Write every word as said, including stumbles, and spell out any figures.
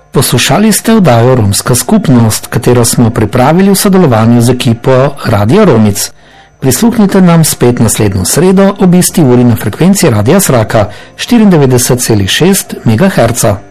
Poslušali ste oddajo Romska skupnost, katero smo pripravili v sodelovanju z ekipo Radia Romic. Prisluhnite nam spet naslednjo sredo ob isti uri na frekvenci Radia Sraka štiriindevetdeset celih šest megaherca.